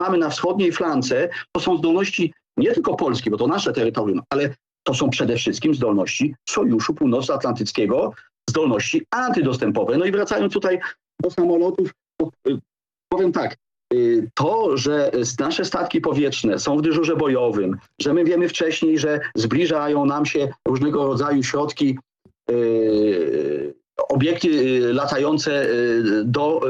mamy na wschodniej flance, to są zdolności nie tylko Polski, bo to nasze terytorium, ale to są przede wszystkim zdolności Sojuszu Północnoatlantyckiego, zdolności antydostępowe. No i wracając tutaj do samolotów, powiem tak, to, że nasze statki powietrzne są w dyżurze bojowym, że my wiemy wcześniej, że zbliżają nam się różnego rodzaju środki, obiekty latające do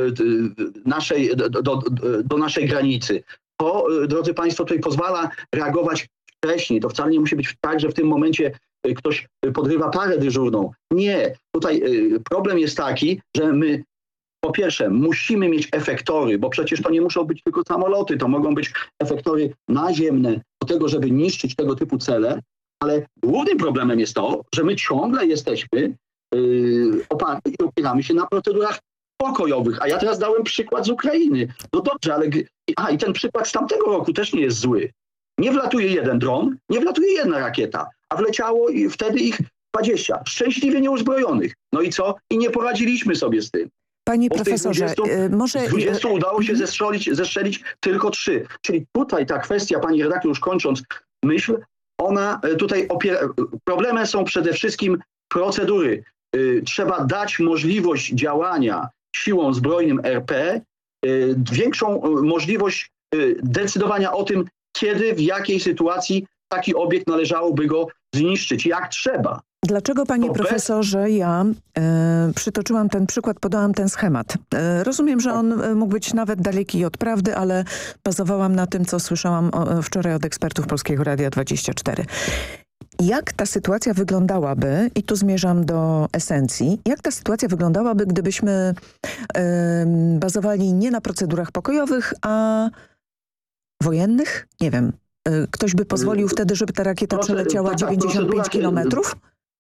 naszej granicy. To, drodzy Państwo, tutaj pozwala reagować wcześniej. To wcale nie musi być tak, że w tym momencie ktoś podrywa parę dyżurną. Nie. Tutaj problem jest taki, że my po pierwsze musimy mieć efektory, bo przecież to nie muszą być tylko samoloty, to mogą być efektory naziemne do tego, żeby niszczyć tego typu cele, ale głównym problemem jest to, że my ciągle jesteśmy oparci i opieramy się na procedurach pokojowych. A ja teraz dałem przykład z Ukrainy. No dobrze, ale i ten przykład z tamtego roku też nie jest zły. Nie wlatuje jeden dron, nie wlatuje jedna rakieta, a wleciało i wtedy ich 20, szczęśliwie nieuzbrojonych. No i co? I nie poradziliśmy sobie z tym. Panie profesorze, z 20 udało się zestrzelić tylko 3. Czyli tutaj ta kwestia, pani redaktor, już kończąc myśl, ona tutaj problemem są przede wszystkim procedury. Trzeba dać możliwość działania siłom zbrojnym RP, większą możliwość decydowania o tym, kiedy, w jakiej sytuacji taki obiekt należałoby go zniszczyć, jak trzeba. Dlaczego, panie profesorze, ja przytoczyłam ten przykład, podałam ten schemat? Rozumiem, że on mógł być nawet daleki od prawdy, ale bazowałam na tym, co słyszałam wczoraj od ekspertów Polskiego Radia 24. Jak ta sytuacja wyglądałaby, i tu zmierzam do esencji, jak ta sytuacja wyglądałaby, gdybyśmy bazowali nie na procedurach pokojowych, a wojennych? Nie wiem. Ktoś by pozwolił wtedy, żeby ta rakieta przeleciała 95 kilometrów?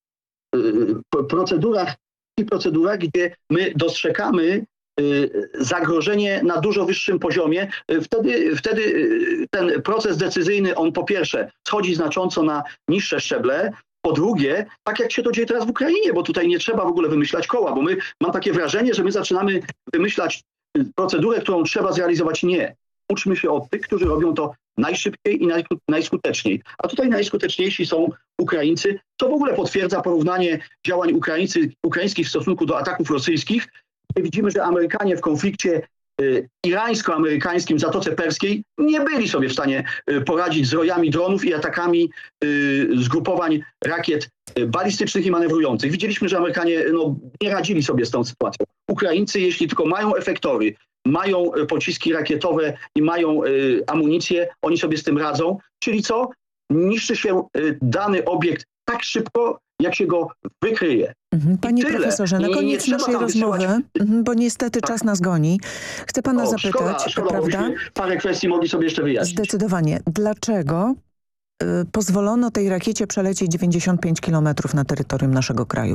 Procedurach, gdzie my dostrzegamy zagrożenie na dużo wyższym poziomie, wtedy ten proces decyzyjny, on po pierwsze schodzi znacząco na niższe szczeble, po drugie, tak jak się to dzieje teraz w Ukrainie, bo tutaj nie trzeba w ogóle wymyślać koła, bo mam takie wrażenie, że my zaczynamy wymyślać procedurę, którą trzeba zrealizować. Nie. Uczmy się od tych, którzy robią to najszybciej i najskuteczniej. A tutaj najskuteczniejsi są Ukraińcy, co w ogóle potwierdza porównanie działań ukraińskich w stosunku do ataków rosyjskich. Widzimy, że Amerykanie w konflikcie irańsko-amerykańskim w Zatoce Perskiej nie byli sobie w stanie poradzić z rojami dronów i atakami zgrupowań rakiet balistycznych i manewrujących. Widzieliśmy, że Amerykanie nie radzili sobie z tą sytuacją. Ukraińcy, jeśli tylko mają efektory, mają pociski rakietowe i mają amunicję, oni sobie z tym radzą. Czyli co? Niszczy się dany obiekt tak szybko, jak się go wykryje. Panie profesorze, na koniec naszej rozmowy, bo niestety czas nas goni, chcę pana zapytać, szkoda, prawda? Parę kwestii mogli sobie jeszcze wyjaśnić. Zdecydowanie. Dlaczego pozwolono tej rakiecie przelecieć 95 kilometrów na terytorium naszego kraju?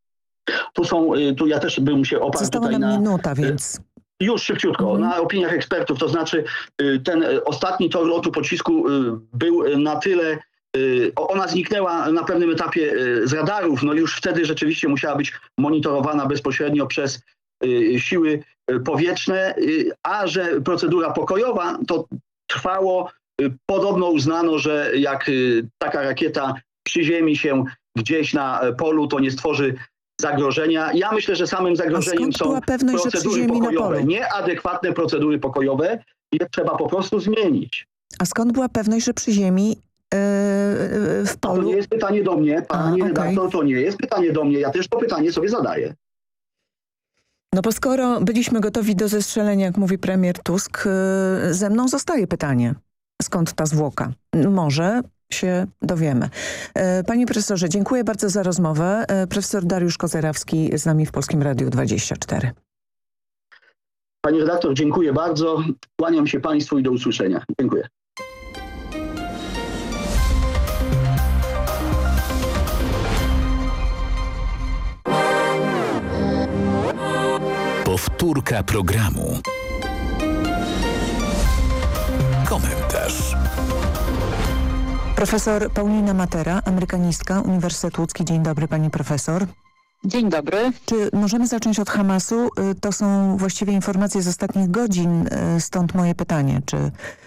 Tu ja też bym się oparł Została tutaj nam minuta, więc... Już szybciutko, na opiniach ekspertów, to znaczy ten ostatni tor lotu pocisku był na tyle, ona zniknęła na pewnym etapie z radarów, no już wtedy rzeczywiście musiała być monitorowana bezpośrednio przez siły powietrzne, a że procedura pokojowa to trwało, podobno uznano, że jak taka rakieta przyziemi się gdzieś na polu, to nie stworzy zagrożenia. Ja myślę, że samym zagrożeniem są procedury pokojowe. Nieadekwatne procedury pokojowe i trzeba po prostu zmienić. A skąd była pewność, że przy ziemi w polu... To nie jest pytanie do mnie, panie redaktor, to nie jest pytanie do mnie. Ja też to pytanie sobie zadaję. No bo skoro byliśmy gotowi do zestrzelenia, jak mówi premier Tusk, ze mną zostaje pytanie. Skąd ta zwłoka? Może się dowiemy. Panie profesorze, dziękuję bardzo za rozmowę. Profesor Dariusz Kozerawski z nami w Polskim Radiu 24. Pani redaktor, dziękuję bardzo. Kłaniam się państwu i do usłyszenia. Dziękuję. Powtórka programu. Komentarz. Profesor Paulina Matera, amerykanistka, Uniwersytet Łódzki. Dzień dobry, pani profesor. Dzień dobry. Czy możemy zacząć od Hamasu? To są właściwie informacje z ostatnich godzin, stąd moje pytanie. Czy